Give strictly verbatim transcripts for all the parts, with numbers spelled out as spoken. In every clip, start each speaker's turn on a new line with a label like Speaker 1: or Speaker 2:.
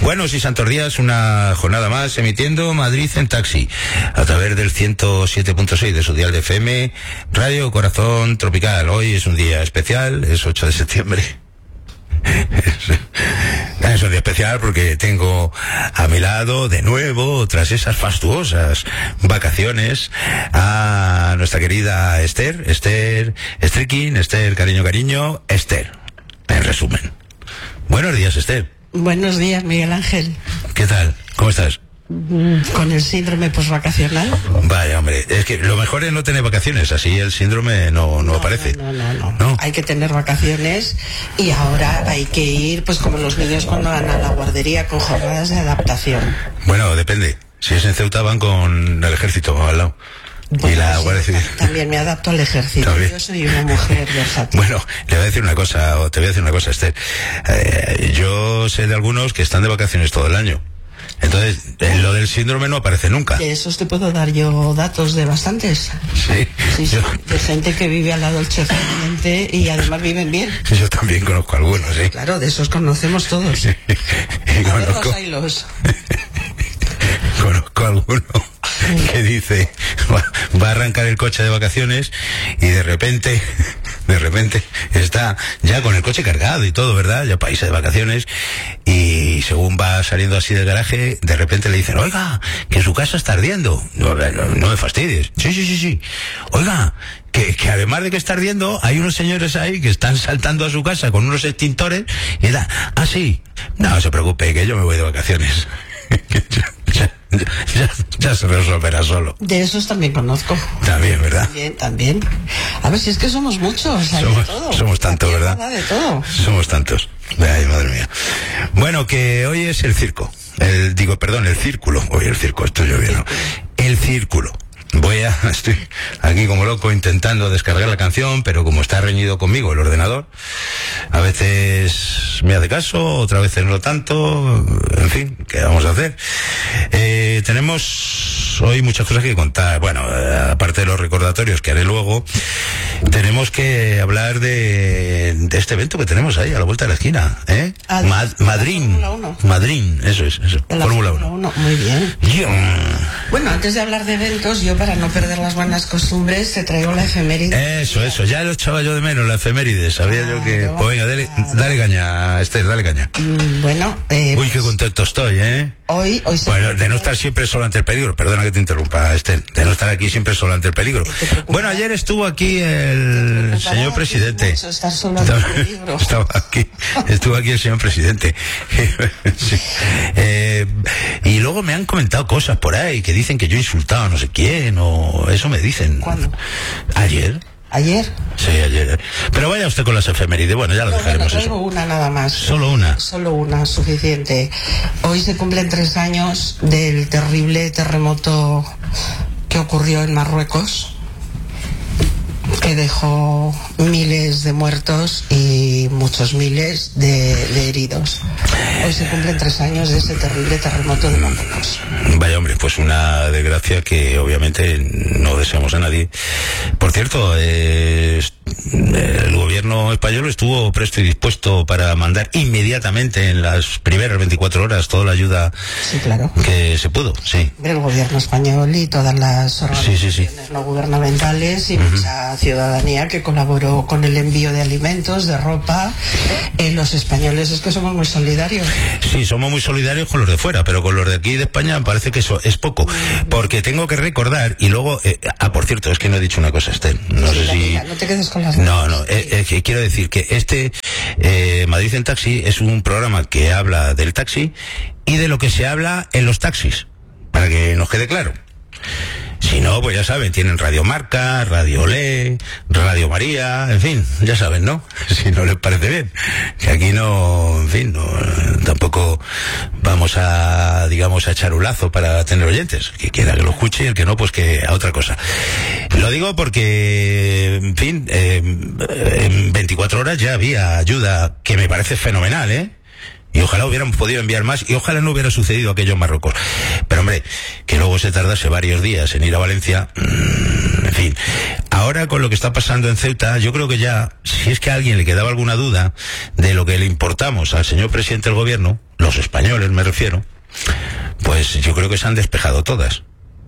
Speaker 1: Buenos y santos días, una jornada más emitiendo Madrid en taxi a través del ciento siete punto seis de su dial de F M, Radio Corazón Tropical. Hoy es un día especial, es ocho de septiembre. Es un día especial porque tengo a mi lado de nuevo, tras esas fastuosas vacaciones, a nuestra querida Esther, Esther, Estrikin, Esther, cariño, cariño, Esther, en resumen. Buenos días, Esther.
Speaker 2: Buenos días, Miguel Ángel.
Speaker 1: ¿Qué tal? ¿Cómo estás?
Speaker 2: Con el síndrome posvacacional.
Speaker 1: Vaya, hombre, es que lo mejor es no tener vacaciones, así el síndrome no, no, no aparece.
Speaker 2: No, no, no, no, no. Hay que tener vacaciones y ahora hay que ir, pues como los niños cuando van a la guardería, con jornadas de adaptación.
Speaker 1: Bueno, depende. Si es en Ceuta van con el ejército al lado.
Speaker 2: Bueno,
Speaker 1: y la
Speaker 2: sí,
Speaker 1: Guardia Civil.
Speaker 2: También me adapto al ejército.
Speaker 1: ¿También?
Speaker 2: Yo soy una mujer versátil.
Speaker 1: Bueno, le voy a decir una cosa, o te voy a decir una cosa, Esther. Eh, yo sé de algunos que están de vacaciones todo el año. Entonces, eh, lo del síndrome no aparece nunca.
Speaker 2: De esos te puedo dar yo datos de bastantes.
Speaker 1: Sí.
Speaker 2: Sí, sí,
Speaker 1: Yo...
Speaker 2: de gente que vive al lado del chefamente y además viven bien.
Speaker 1: Yo también conozco algunos, ¿sí?
Speaker 2: Claro, de esos conocemos todos.
Speaker 1: Sí. Y
Speaker 2: a
Speaker 1: conozco...
Speaker 2: ver los
Speaker 1: conozco alguno que dice va, va a arrancar el coche de vacaciones y de repente de repente está ya con el coche cargado y todo, ¿verdad? Ya para irse de vacaciones, y según va saliendo así del garaje, de repente le dicen: oiga, que su casa está ardiendo. No, no, no me fastidies. Sí, sí, sí, sí. Oiga, que, que además de que está ardiendo, hay unos señores ahí que están saltando a su casa con unos extintores y da, ah, sí, no se preocupe, que yo me voy de vacaciones. Ya, ya, ya se resolverá solo.
Speaker 2: De esos también conozco.
Speaker 1: También, ¿verdad?
Speaker 2: También, también. A ver, si es que somos muchos, hay
Speaker 1: somos,
Speaker 2: de todo.
Speaker 1: Somos tantos, ¿verdad?
Speaker 2: De todo.
Speaker 1: Somos tantos. Ay, madre mía. Bueno, que hoy es el circo. El, digo, perdón, el círculo. Hoy el circo, estoy lloviendo. El círculo. Voy a, estoy aquí como loco intentando descargar la canción, pero como está reñido conmigo el ordenador, a veces me hace caso, otras veces no tanto, en fin, ¿qué vamos a hacer? Eh, tenemos hoy muchas cosas que contar. Bueno, eh, aparte de los recordatorios que haré luego, tenemos que hablar de, de este evento que tenemos ahí a la vuelta de la esquina, ¿eh?
Speaker 2: Ah,
Speaker 1: Ma- Madrid, Madrid, eso es, eso, Fórmula uno.
Speaker 2: Muy bien.
Speaker 1: Yo...
Speaker 2: Bueno, antes de hablar de eventos, yo para no perder las buenas costumbres, te traigo la efeméride.
Speaker 1: Eso, eso, ya lo echaba yo de menos, la efeméride. Sabía claro, yo que... Pues venga, dale, dale caña, Esther, dale caña.
Speaker 2: Mm, bueno, eh...
Speaker 1: Uy, qué contento estoy, ¿eh?
Speaker 2: Hoy, hoy...
Speaker 1: Bueno, de no estar siempre solo ante el peligro, perdona que te interrumpa, Esther, de no estar aquí siempre solo ante el peligro. Bueno, ayer estuvo aquí el señor presidente.
Speaker 2: Estar solo ante el peligro.
Speaker 1: Estaba aquí, estuvo aquí el señor presidente. Sí. Eh, y luego me han comentado cosas por ahí que dicen que yo he insultado a no sé quién, o eso me dicen.
Speaker 2: ¿Cuándo?
Speaker 1: Ayer.
Speaker 2: ¿Ayer?
Speaker 1: Sí, ayer. Pero vaya usted con las efemérides. Bueno, ya lo
Speaker 2: no,
Speaker 1: dejaremos
Speaker 2: bueno,
Speaker 1: eso.
Speaker 2: una nada más.
Speaker 1: ¿Solo una?
Speaker 2: Solo una, suficiente. Hoy se cumplen tres años del terrible terremoto que ocurrió en Marruecos, que dejó miles de muertos y muchos miles de, de heridos. Hoy se cumplen tres años de ese terrible terremoto de Marruecos.
Speaker 1: Vaya, hombre, pues una desgracia que obviamente no deseamos a nadie. Por cierto, eh, el gobierno español estuvo presto y dispuesto para mandar inmediatamente en las primeras veinticuatro horas toda la ayuda
Speaker 2: sí, claro.
Speaker 1: que se pudo, sí.
Speaker 2: El gobierno español y todas las organizaciones
Speaker 1: sí, sí, sí.
Speaker 2: no gubernamentales y
Speaker 1: uh-huh.
Speaker 2: mucha ciudadanía que colaboró con el envío de alimentos, de ropa. Eh, los españoles es que somos muy solidarios.
Speaker 1: Sí, somos muy solidarios con los de fuera, pero con los de aquí de España me parece que eso es poco. Porque tengo que recordar, y luego... Eh, ah, por cierto, es que no he dicho una cosa, Esther. No
Speaker 2: sí,
Speaker 1: sé si...
Speaker 2: Mira, no te quedes con las...
Speaker 1: No, no, eh, eh, que quiero decir que este eh, Madrid en Taxi es un programa que habla del taxi y de lo que se habla en los taxis, para que nos quede claro. Si no, pues ya saben, tienen Radio Marca, Radio Olé, Radio María, en fin, ya saben, ¿no? Si no les parece bien. Que aquí no, en fin, no, tampoco vamos a, digamos, a echar un lazo para tener oyentes. El que quiera que lo escuche y el que no, pues que a otra cosa. Lo digo porque, en fin, eh, en veinticuatro horas ya había ayuda que me parece fenomenal, ¿eh? Y ojalá hubiéramos podido enviar más y ojalá no hubiera sucedido aquello en Marruecos. Pero hombre, que luego se tardase varios días en ir a Valencia, mmm, en fin, ahora con lo que está pasando en Ceuta, yo creo que ya, si es que a alguien le quedaba alguna duda de lo que le importamos al señor presidente del gobierno, los españoles me refiero, pues yo creo que se han despejado todas.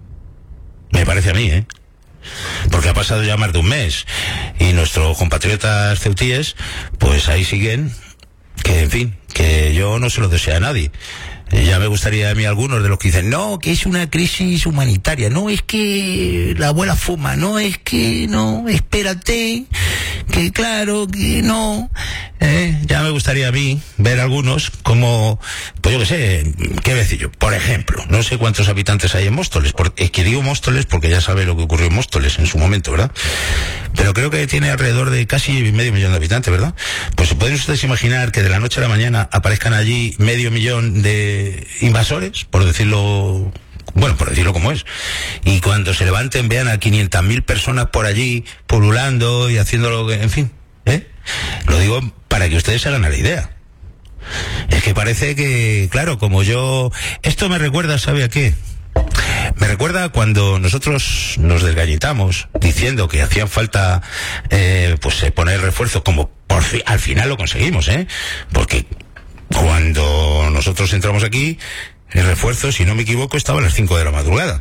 Speaker 1: Me parece a mí, ¿eh? Porque ha pasado ya más de un mes y nuestros compatriotas ceutíes, pues ahí siguen, que en fin, que yo no se lo deseo a nadie. Ya me gustaría a mí algunos de los que dicen, no, que es una crisis humanitaria, no es que la abuela fuma, no es que, no, espérate, que claro, que no. Eh, ya me gustaría a mí ver algunos como, pues yo qué sé, qué decir yo, por ejemplo, no sé cuántos habitantes hay en Móstoles, porque, es que digo Móstoles porque ya sabe lo que ocurrió en Móstoles en su momento, ¿verdad? Pero creo que tiene alrededor de casi medio millón de habitantes, ¿verdad? Pues pueden ustedes imaginar que de la noche a la mañana aparezcan allí medio millón de invasores, por decirlo, bueno, por decirlo como es, y cuando se levanten vean a quinientas mil personas por allí pululando y haciendo lo que, en fin, ¿eh? Lo digo para que ustedes se hagan a la idea. Es que parece que, claro, como yo, esto me recuerda, ¿sabe a qué? Me recuerda cuando nosotros nos desgallitamos diciendo que hacían falta eh, pues eh, poner refuerzos, como por fi- al final lo conseguimos, ¿eh? Porque cuando nosotros entramos aquí, el refuerzo, si no me equivoco, estaba a las cinco de la madrugada.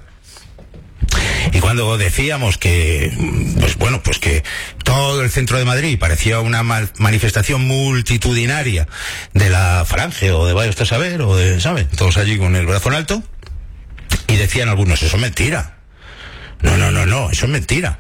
Speaker 1: Y cuando decíamos que, pues bueno, pues que todo el centro de Madrid parecía una ma- manifestación multitudinaria de la Falange o de vaya usted a saber, o de, ¿saben? Todos allí con el brazo en alto. Y decían algunos, eso es mentira. No, no, no, no, eso es mentira.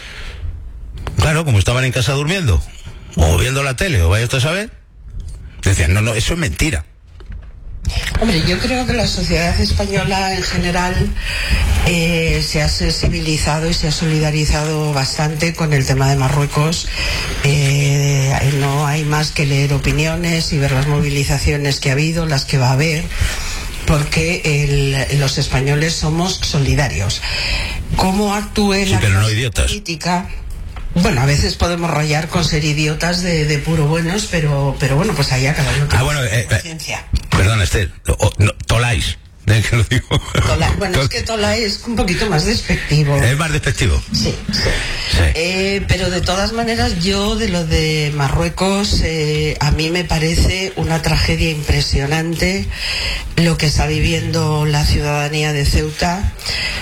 Speaker 1: Claro, como estaban en casa durmiendo, o viendo la tele, o vaya usted a saber, decían, no, no, eso es mentira.
Speaker 2: Hombre, yo creo que la sociedad española en general eh, se ha sensibilizado y se ha solidarizado bastante con el tema de Marruecos. Eh, no hay más que leer opiniones y ver las movilizaciones que ha habido, las que va a haber, porque el, los españoles somos solidarios. ¿Cómo actúe
Speaker 1: sí,
Speaker 2: la
Speaker 1: pero no idiotas.
Speaker 2: política? Bueno, a veces podemos rayar con ser idiotas de, de puro buenos, pero pero bueno, pues allá cada uno tiene
Speaker 1: ah, bueno, eh,
Speaker 2: conciencia.
Speaker 1: Eh, perdón, Esther, o, no, Tolais, ¿de qué lo digo?
Speaker 2: Tola, bueno, Tol- es que Tola es un poquito más despectivo.
Speaker 1: ¿Es más despectivo?
Speaker 2: Sí, sí.
Speaker 1: sí.
Speaker 2: Eh, pero de todas maneras, yo de lo de Marruecos, eh, a mí me parece una tragedia impresionante lo que está viviendo la ciudadanía de Ceuta.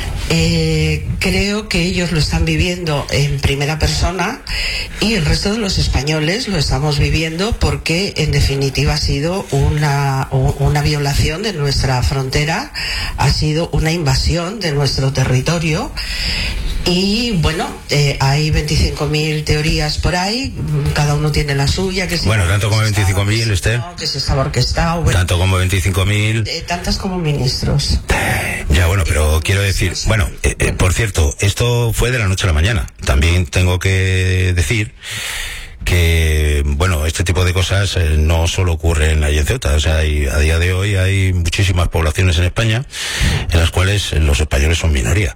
Speaker 2: Eh, creo que ellos lo están viviendo en primera persona y el resto de los españoles lo estamos viviendo porque en definitiva ha sido una, una violación de nuestra frontera, ha sido una invasión de nuestro territorio. Y bueno, eh, hay veinticinco mil teorías por ahí, cada uno tiene la suya. Que
Speaker 1: bueno, tanto como veinticinco mil, Esther.
Speaker 2: Que se estaba orquestado. Bueno,
Speaker 1: tanto como veinticinco mil.
Speaker 2: Eh, tantas como ministros.
Speaker 1: Ya, bueno, pero quiero decir, bueno, eh, eh, por cierto, esto fue de la noche a la mañana. También tengo que decir que, bueno, este tipo de cosas eh, no solo ocurren ahí en Ceuta. O sea, hay, a día de hoy hay muchísimas poblaciones en España en las cuales los españoles son minoría.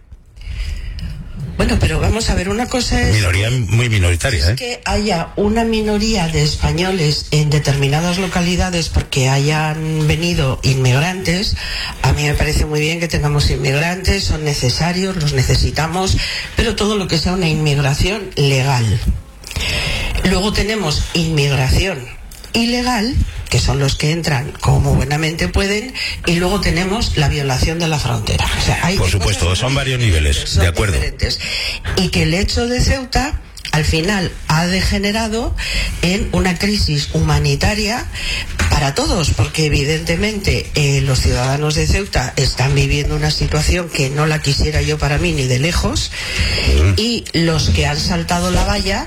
Speaker 2: Bueno, pero vamos a ver, una cosa es...
Speaker 1: Minoría muy minoritaria, ¿eh?
Speaker 2: Es que haya una minoría de españoles en determinadas localidades porque hayan venido inmigrantes. A mí me parece muy bien que tengamos inmigrantes, son necesarios, los necesitamos, pero todo lo que sea una inmigración legal. Luego tenemos inmigración ilegal, que son los que entran como buenamente pueden, y luego tenemos la violación de la frontera. O sea, hay
Speaker 1: por supuesto, son varios niveles, de acuerdo.
Speaker 2: Diferentes. Y que el hecho de Ceuta al final ha degenerado en una crisis humanitaria para todos, porque evidentemente eh, los ciudadanos de Ceuta están viviendo una situación que no la quisiera yo para mí ni de lejos, mm. y los que han saltado la valla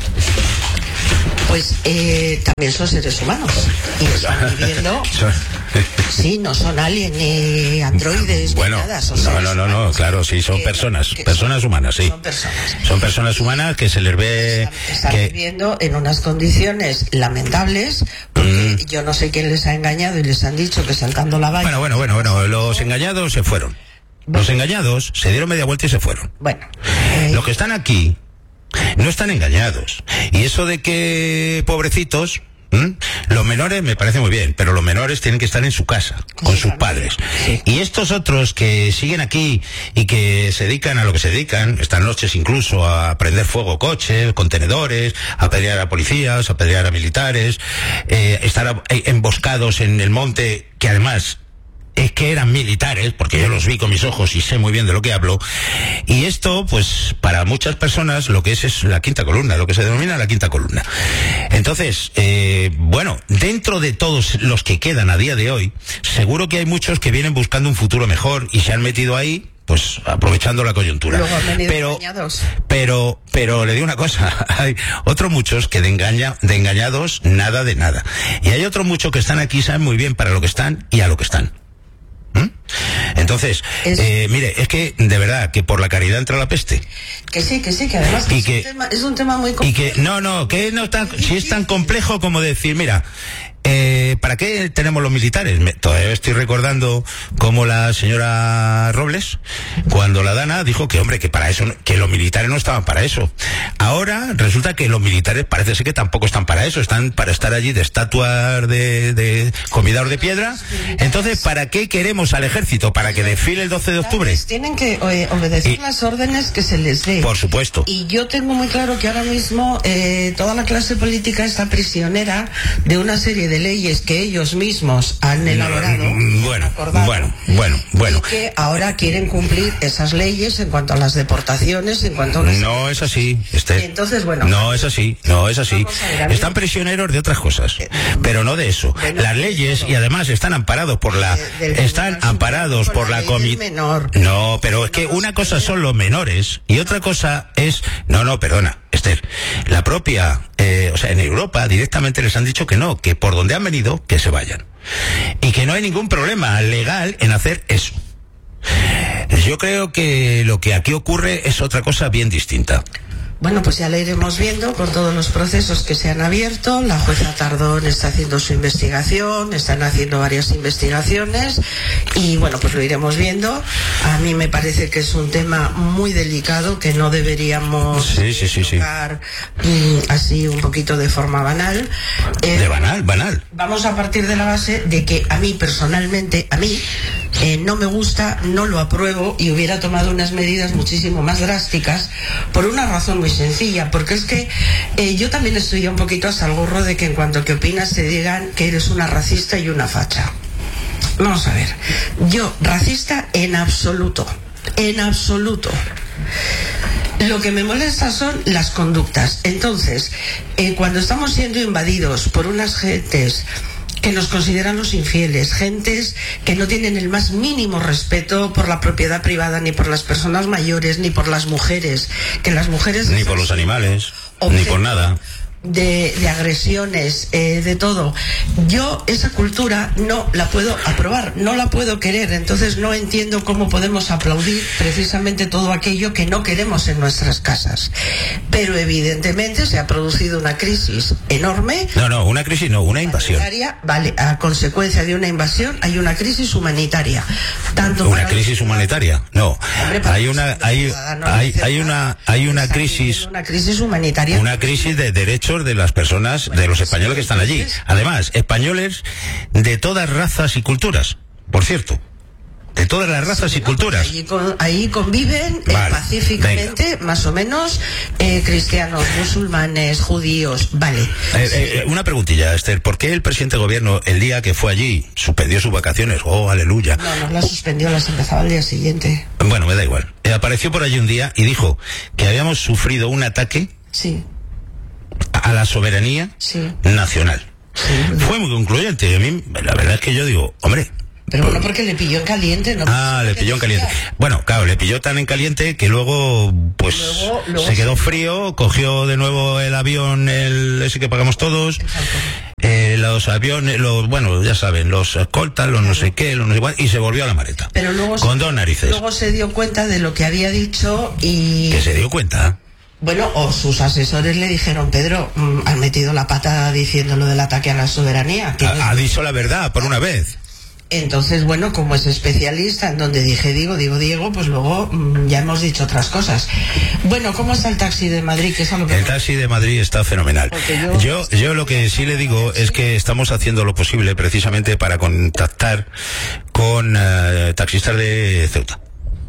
Speaker 2: pues eh, también son seres humanos y están viviendo. Sí, no son aliens ni androides
Speaker 1: bueno,
Speaker 2: ni nada, son
Speaker 1: no, no, no, no, claro, sí, son
Speaker 2: que,
Speaker 1: personas,
Speaker 2: que
Speaker 1: personas
Speaker 2: son,
Speaker 1: humanas, sí.
Speaker 2: Son personas.
Speaker 1: Son personas humanas que se les ve
Speaker 2: están, están
Speaker 1: que...
Speaker 2: viviendo en unas condiciones lamentables, porque mm. yo no sé quién les ha engañado y les han dicho que saltando la valla.
Speaker 1: Bueno, bueno, bueno, bueno, los engañados se fueron. Bueno. Los engañados se dieron media vuelta y se fueron.
Speaker 2: Bueno. Eh,
Speaker 1: los que están aquí no están engañados. Y eso de que, pobrecitos, ¿Mm? Los menores me parece muy bien, pero los menores tienen que estar en su casa, con sus padres.
Speaker 2: Sí.
Speaker 1: Y estos otros que siguen aquí y que se dedican a lo que se dedican, estas noches incluso a prender fuego coches, contenedores, a apedrear a policías, a apedrear a militares, eh, estar emboscados en el monte, que además es que eran militares, porque yo los vi con mis ojos y sé muy bien de lo que hablo, y esto, pues, para muchas personas lo que es es la quinta columna, lo que se denomina la quinta columna. Entonces, eh, bueno, dentro de todos los que quedan a día de hoy, seguro que hay muchos que vienen buscando un futuro mejor y se han metido ahí, pues, aprovechando la coyuntura.
Speaker 2: Luego han venido
Speaker 1: pero,
Speaker 2: engañados.
Speaker 1: pero, pero le digo una cosa, hay otros muchos que de engaña, de engañados, nada de nada. Y hay otros muchos que están aquí, saben muy bien para lo que están y a lo que están. ¿Mm? Entonces, es, eh, mire, es que de verdad que por la caridad entra la peste.
Speaker 2: Que sí, que sí, que además que
Speaker 1: y
Speaker 2: es,
Speaker 1: que,
Speaker 2: un tema, es un tema muy complejo.
Speaker 1: Y que, no, no, que no tan, si es tan complejo como decir, mira, eh, ¿para qué tenemos los militares? Me, todavía estoy recordando cómo la señora Robles, cuando la Dana dijo que, hombre, que para eso, que los militares no estaban para eso. Ahora resulta que los militares parece ser que tampoco están para eso, están para estar allí de estatuas de, de comidador de piedra. Entonces, ¿para qué queremos al ejército? ¿Para que desfile el doce de octubre?
Speaker 2: Tienen que eh, obedecer y, las órdenes que se les dé.
Speaker 1: Por supuesto.
Speaker 2: Y yo tengo muy claro que ahora mismo eh, toda la clase política está prisionera de una serie de leyes que ellos mismos han elaborado.
Speaker 1: Bueno, acordado, bueno, bueno, bueno.
Speaker 2: Y que ahora quieren cumplir esas leyes en cuanto a las deportaciones, en cuanto a las...
Speaker 1: No es así, Esther.
Speaker 2: Entonces, bueno.
Speaker 1: No es así, no es así. Ver, están prisioneros de otras cosas, pero no de eso. Bueno, las leyes, y además están amparados por la... De, de, están amparados por la comisión. No, pero es que una cosa son los menores y otra cosa es... No, no, perdona, Esther. La propia... Eh, o sea, en Europa directamente les han dicho que no, que por donde han venido, que se vayan. Y que no hay ningún problema legal en hacer eso. Yo creo que lo que aquí ocurre es otra cosa bien distinta.
Speaker 2: Bueno, pues ya la iremos viendo con todos los procesos que se han abierto. La jueza Tardón está haciendo su investigación, están haciendo varias investigaciones y bueno, pues lo iremos viendo. A mí me parece que es un tema muy delicado que no deberíamos
Speaker 1: sí, sí, sí,
Speaker 2: tocar sí. así un poquito de forma banal.
Speaker 1: Eh, de banal, banal.
Speaker 2: Vamos a partir de la base de que a mí personalmente, a mí eh, no me gusta, no lo apruebo y hubiera tomado unas medidas muchísimo más drásticas por una razón muy sencilla, porque es que eh, yo también estoy un poquito hasta el gorro de que en cuanto que opinas te digan que eres una racista y una facha. Vamos a ver, yo racista en absoluto, en absoluto. Lo que me molesta son las conductas. Entonces, eh, cuando estamos siendo invadidos por unas gentes que nos consideran los infieles, gentes que no tienen el más mínimo respeto por la propiedad privada, ni por las personas mayores, ni por las mujeres, que las mujeres...
Speaker 1: Ni por los animales, ni por nada.
Speaker 2: De, de agresiones, eh, de todo. Yo esa cultura no la puedo aprobar, no la puedo querer, entonces no entiendo cómo podemos aplaudir precisamente todo aquello que no queremos en nuestras casas. Pero evidentemente se ha producido una crisis enorme.
Speaker 1: No, no, una crisis no, una invasión.
Speaker 2: Vale, a consecuencia de una invasión hay una crisis humanitaria. Tanto
Speaker 1: una crisis humanitaria, no. Hombre, hay una, hay, hay, hay una, hay una crisis,
Speaker 2: una crisis humanitaria.
Speaker 1: Una crisis de derechos de las personas, de los españoles que están allí. Además, españoles de todas razas y culturas, por cierto. De todas las razas sí, y culturas.
Speaker 2: Ahí, con, ahí conviven vale, eh, pacíficamente, venga. Más o menos, eh, cristianos, musulmanes, judíos, vale.
Speaker 1: Eh, eh, una preguntilla, Esther, ¿por qué el presidente de gobierno, el día que fue allí, suspendió sus vacaciones? Oh, aleluya.
Speaker 2: No, no las suspendió, las empezaba al día siguiente.
Speaker 1: Bueno, me da igual. Eh, apareció por allí un día y dijo que habíamos sufrido un ataque
Speaker 2: sí.
Speaker 1: a la soberanía
Speaker 2: sí.
Speaker 1: nacional. Sí. Fue muy concluyente. A mí, la verdad es que yo digo, hombre...
Speaker 2: Pero bueno, porque le pilló en caliente, ¿no?
Speaker 1: Ah, le pilló en caliente. Bueno, claro, le pilló tan en caliente que luego, pues, luego, luego se quedó sí. frío, cogió de nuevo el avión, el ese que pagamos todos, eh, los aviones, los, bueno, ya saben, los escoltas, los no sé qué, los no sé cuál, y se volvió a la maleta.
Speaker 2: Pero luego
Speaker 1: con
Speaker 2: se,
Speaker 1: dos narices.
Speaker 2: Luego se dio cuenta de lo que había dicho y...
Speaker 1: ¿Que se dio cuenta?
Speaker 2: Bueno, o sus asesores le dijeron, Pedro, mmm, han metido la pata diciendo lo del ataque a la soberanía.
Speaker 1: Ha, ha dicho la verdad, por una vez.
Speaker 2: Entonces, bueno, como es especialista en donde dije digo, digo Diego, pues luego mmm, ya hemos dicho otras cosas. Bueno, ¿cómo está el taxi de Madrid? Que es a lo que
Speaker 1: el taxi de Madrid está fenomenal. Yo, yo, yo lo que sí le digo es que estamos haciendo lo posible precisamente para contactar con uh, taxistas de Ceuta.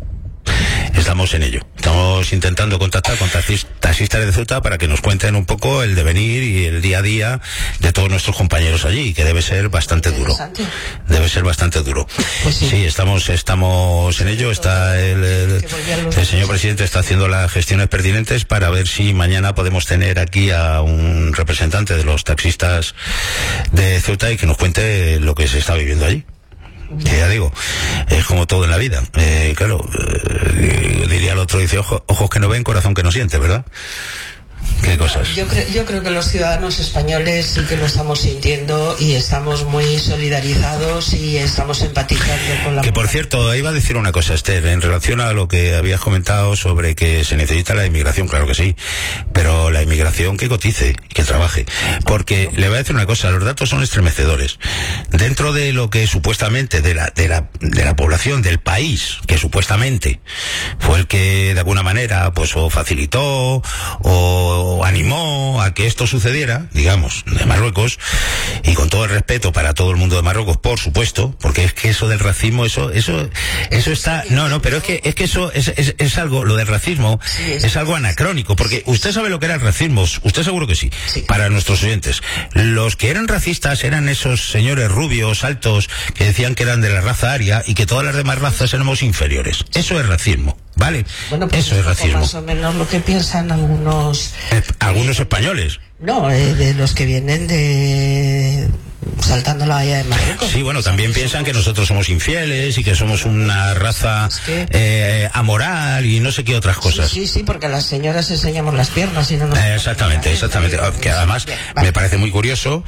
Speaker 1: Estamos en ello. Estamos intentando contactar con taxistas de Ceuta para que nos cuenten un poco el devenir y el día a día de todos nuestros compañeros allí, que debe ser bastante duro. Debe ser bastante duro. Pues sí. sí, estamos estamos en ello. Está el, el, el señor presidente está haciendo las gestiones pertinentes para ver si mañana podemos tener aquí a un representante de los taxistas de Ceuta y que nos cuente lo que se está viviendo allí. Que ya digo, es como todo en la vida. Eh, claro, eh, diría el otro, dice, ojo, ojos que no ven, corazón que no siente, ¿verdad? ¿Qué cosas?
Speaker 2: Yo creo, yo creo que los ciudadanos españoles sí que lo estamos sintiendo y estamos muy solidarizados y estamos empatizando con la...
Speaker 1: Que por cierto, iba a decir una cosa, Esther, en relación a lo que habías comentado sobre que se necesita la inmigración, claro que sí, pero la inmigración que cotice, que trabaje, porque le voy a decir una cosa, los datos son estremecedores. Dentro de lo que supuestamente, de la, de la, de la población del país, que supuestamente fue el que de alguna manera, pues, o facilitó, o o animó a que esto sucediera, digamos, de Marruecos, y con todo el respeto para todo el mundo de Marruecos, por supuesto, porque es que eso del racismo, eso, eso, eso está, no, no, pero es que, es que eso es, es, es algo, lo del racismo, es algo anacrónico, porque usted sabe lo que era el racismo, usted seguro que sí, para nuestros oyentes. Los que eran racistas eran esos señores rubios, altos, que decían que eran de la raza aria y que todas las demás razas éramos inferiores. Eso es racismo. ¿Vale?
Speaker 2: Bueno, pues
Speaker 1: eso es racismo.
Speaker 2: Más o menos lo que piensan algunos...
Speaker 1: Eh, algunos españoles.
Speaker 2: No, eh, de los que vienen de... saltando la valla de Marruecos.
Speaker 1: Sí, bueno, también piensan que nosotros somos infieles y que somos una raza
Speaker 2: es que...
Speaker 1: eh, amoral y no sé qué otras cosas.
Speaker 2: Sí, sí, sí, porque a las señoras enseñamos las piernas y no nos...
Speaker 1: Eh, exactamente, exactamente. Que además me parece muy curioso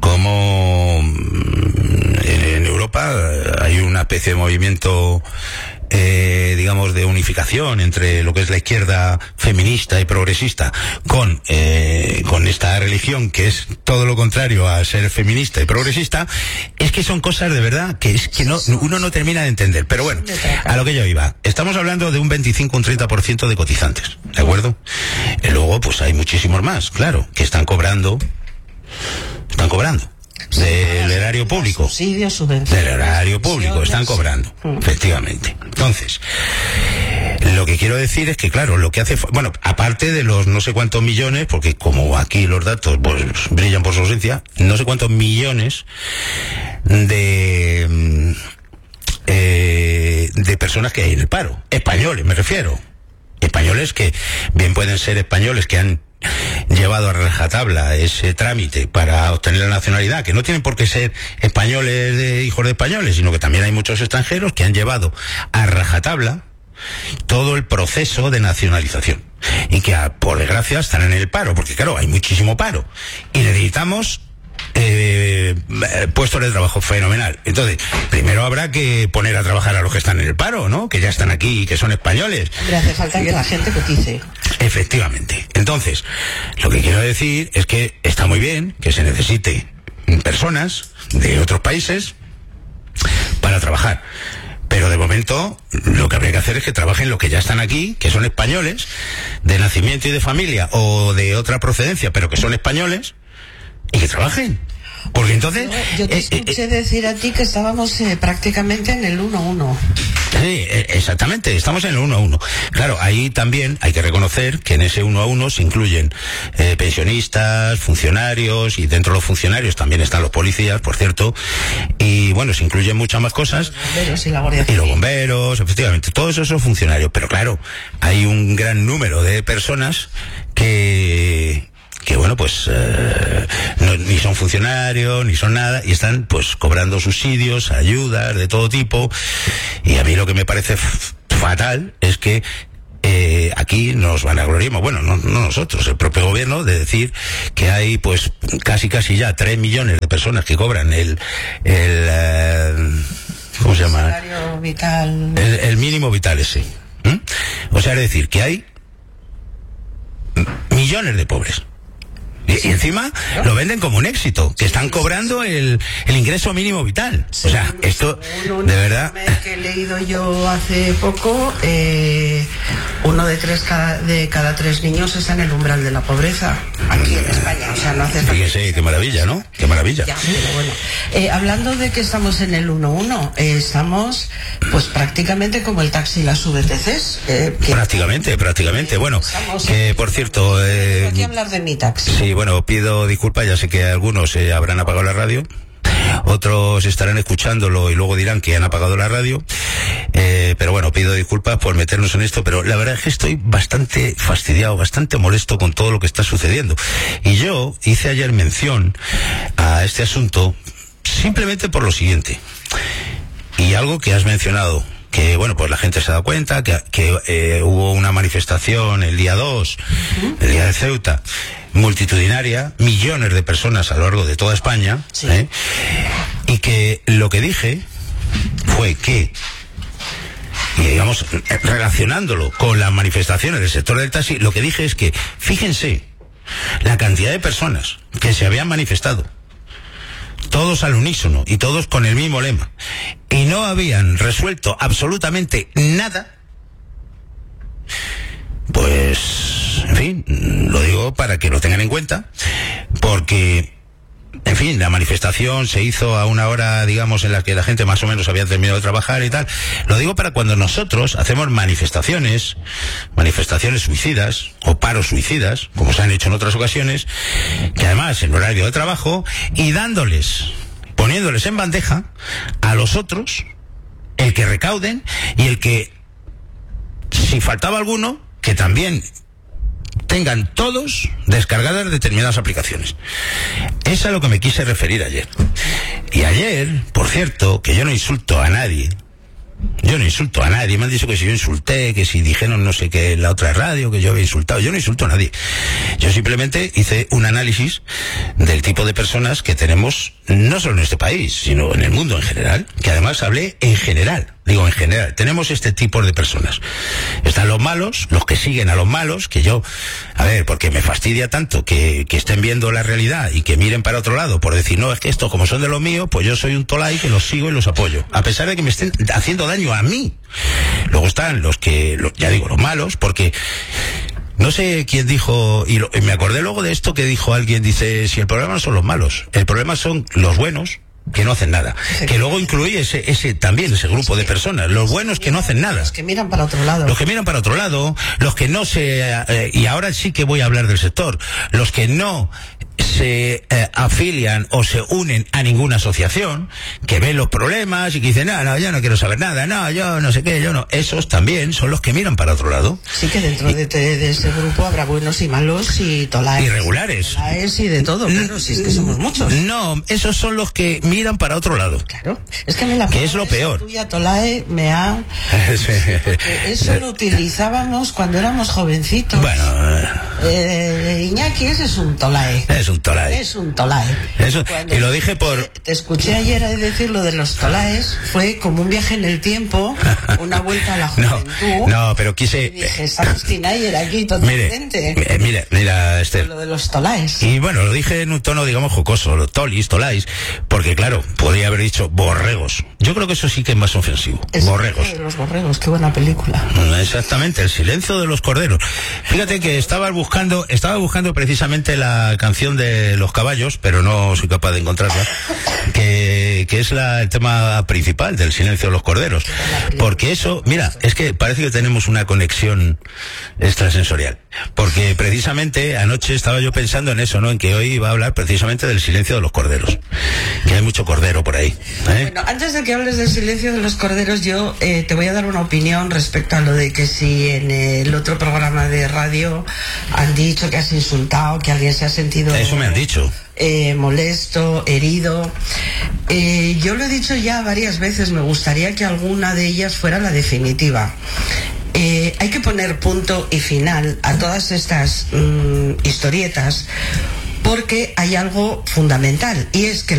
Speaker 1: cómo en, en Europa hay una especie de movimiento... Eh, digamos, de unificación entre lo que es la izquierda feminista y progresista con eh, con esta religión que es todo lo contrario a ser feminista y progresista, es que son cosas de verdad que es que no uno no termina de entender. Pero bueno, a lo que yo iba, estamos hablando de un veinticinco, un treinta por ciento de cotizantes, ¿de acuerdo? Y luego pues hay muchísimos más, claro, que están cobrando, están cobrando. Del erario público. Del erario público, están cobrando, efectivamente. Entonces, lo que quiero decir es que, claro, lo que hace, bueno, aparte de los no sé cuántos millones, porque como aquí los datos pues, brillan por su ausencia, no sé cuántos millones de eh, de personas que hay en el paro, españoles me refiero, españoles que bien pueden ser españoles que han llevado a rajatabla ese trámite para obtener la nacionalidad, que no tienen por qué ser españoles de hijos de españoles, sino que también hay muchos extranjeros que han llevado a rajatabla todo el proceso de nacionalización y que por desgracia están en el paro, porque claro, hay muchísimo paro y necesitamos eh, puestos de trabajo, fenomenal. Entonces, primero habrá que poner a trabajar a los que están en el paro, ¿no? Que ya están aquí y que son españoles.
Speaker 2: Hombre, hace falta que la gente cotice.
Speaker 1: Efectivamente. Entonces, lo que quiero decir es que está muy bien que se necesite personas de otros países para trabajar. Pero de momento, lo que habría que hacer es que trabajen los que ya están aquí, que son españoles, de nacimiento y de familia, o de otra procedencia, pero que son españoles, y que trabajen. Porque entonces...
Speaker 2: Yo, yo te eh, escuché eh, decir a ti que estábamos eh, prácticamente en el uno a uno.
Speaker 1: Sí, exactamente, estamos en el uno a uno. Claro, ahí también hay que reconocer que en ese uno a uno se incluyen eh, pensionistas, funcionarios, y dentro de los funcionarios también están los policías, por cierto, y bueno, se incluyen muchas más cosas.
Speaker 2: Los bomberos y la Guardia Civil.
Speaker 1: Y los bomberos, efectivamente, todos esos son funcionarios. Pero claro, hay un gran número de personas que... que bueno, pues eh, no, ni son funcionarios, ni son nada, y están pues cobrando subsidios, ayudas de todo tipo, y a mí lo que me parece f- fatal es que eh, aquí nos vanagloriamos, bueno, no, no nosotros, el propio gobierno, de decir que hay pues casi casi ya tres millones de personas que cobran el, el eh, ¿cómo se llama?
Speaker 2: El salario vital.
Speaker 1: El, el mínimo vital ese. ¿Mm? O sea, es decir, que hay millones de pobres. Y, y encima ¿no? lo venden como un éxito, que están cobrando el, el ingreso mínimo vital. Sí, o sea, esto, de verdad...
Speaker 2: que he leído yo hace poco, eh, uno de tres cada, de cada tres niños está en el umbral de la pobreza, aquí en España. O sea, no hace falta.
Speaker 1: Fíjese, qué maravilla, ¿no? Qué maravilla.
Speaker 2: Ya, pero bueno. Eh, hablando de que estamos en el uno uno, eh, estamos pues prácticamente como el taxi y las V T Cs. Eh, que,
Speaker 1: prácticamente, prácticamente. Bueno, que por cierto... Eh,
Speaker 2: aquí hablar de mi taxi.
Speaker 1: Sí, bueno, pido disculpas, ya sé que algunos eh, habrán apagado la radio, otros estarán escuchándolo y luego dirán que han apagado la radio, eh, pero bueno, pido disculpas por meternos en esto, pero la verdad es que estoy bastante fastidiado, bastante molesto con todo lo que está sucediendo. Y yo hice ayer mención a este asunto simplemente por lo siguiente, y algo que has mencionado, que bueno, pues la gente se ha dado cuenta que, que eh, hubo una manifestación el día dos, uh-huh. el día de Ceuta, multitudinaria, millones de personas a lo largo de toda España, sí. ¿eh? Y que lo que dije fue que, y digamos, relacionándolo con las manifestaciones del sector del taxi, lo que dije es que, fíjense, la cantidad de personas que se habían manifestado, todos al unísono y todos con el mismo lema, y no habían resuelto absolutamente nada, pues, en fin, lo digo para que lo tengan en cuenta, porque, en fin, la manifestación se hizo a una hora, digamos, en la que la gente más o menos había terminado de trabajar y tal. Lo digo para cuando nosotros hacemos manifestaciones, manifestaciones suicidas, o paros suicidas, como se han hecho en otras ocasiones, que además en horario de trabajo, y dándoles, poniéndoles en bandeja a los otros, el que recauden, y el que, si faltaba alguno, que también tengan todos descargadas determinadas aplicaciones. Es a lo que me quise referir ayer. Y ayer, por cierto, que yo no insulto a nadie, yo no insulto a nadie, me han dicho que si yo insulté, que si dijeron no sé qué en la otra radio, que yo había insultado, yo no insulto a nadie. Yo simplemente hice un análisis del tipo de personas que tenemos, no solo en este país, sino en el mundo en general, que además hablé en general. Digo, en general, tenemos este tipo de personas. Están los malos, los que siguen a los malos, que yo, a ver, porque me fastidia tanto que, que estén viendo la realidad y que miren para otro lado por decir, no, es que estos como son de los míos, pues yo soy un tolai que los sigo y los apoyo, a pesar de que me estén haciendo daño a mí. Luego están los que, los, ya digo, los malos, porque no sé quién dijo, y, lo, y me acordé luego de esto que dijo alguien, dice, si el problema no son los malos, el problema son los buenos, que no hacen nada, que luego incluye ese, ese también ese grupo de personas, los buenos que no hacen nada,
Speaker 2: los que miran para otro lado,
Speaker 1: los que miran para otro lado, los que no se eh, y ahora sí que voy a hablar del sector, los que no se eh, afilian o se unen a ninguna asociación, que ven los problemas y que dicen, no, no, yo no quiero saber nada, no, yo no sé qué, yo no. Esos también son los que miran para otro lado.
Speaker 2: Sí, que dentro y, de, de ese grupo habrá buenos y malos y tolaes.
Speaker 1: Irregulares.
Speaker 2: Tolaes y de todo, claro, si es que somos muchos.
Speaker 1: No, esos son los que miran para otro lado.
Speaker 2: Claro, es que me la
Speaker 1: que es lo peor.
Speaker 2: Tuya, tolae, me ha... Eso lo utilizábamos cuando éramos jovencitos.
Speaker 1: Bueno...
Speaker 2: Eh, Iñaki, ese es un tolae.
Speaker 1: Es un tolae.
Speaker 2: Es un tolae.
Speaker 1: Eso, y lo dije por...
Speaker 2: Te, te escuché ayer decir lo de los tolaes, fue como un viaje en el tiempo, una vuelta a la juventud.
Speaker 1: No, no, pero quise...
Speaker 2: Y dije, está Agustín Ayer aquí totalmente.
Speaker 1: Mire, mira, mira, Esther.
Speaker 2: Lo de los tolaes.
Speaker 1: Y bueno, lo dije en un tono, digamos, jocoso, los tolis, tolais, porque claro, podría haber dicho borregos. Yo creo que eso sí que es más ofensivo.
Speaker 2: El
Speaker 1: borregos.
Speaker 2: De los borregos, qué buena película.
Speaker 1: Exactamente, El silencio de los corderos. Fíjate que estaba buscando, estaba buscando precisamente la canción de los caballos, pero no soy capaz de encontrarla, que, que es la, el tema principal del silencio de los corderos. Porque eso, mira, es que parece que tenemos una conexión extrasensorial. Porque precisamente anoche estaba yo pensando en eso, ¿no? En que hoy iba a hablar precisamente del silencio de los corderos. Que hay mucho cordero por ahí. ¿eh?
Speaker 2: Bueno, antes de que hables del silencio de los corderos, yo eh, te voy a dar una opinión respecto a lo de que si en el otro programa de radio han dicho que has insultado, que alguien se ha sentido...
Speaker 1: Eso me han dicho.
Speaker 2: Eh, molesto, herido. Eh, yo lo he dicho ya varias veces, me gustaría que alguna de ellas fuera la definitiva. Eh, hay que poner punto y final a todas estas mmm, historietas, porque hay algo fundamental, y es que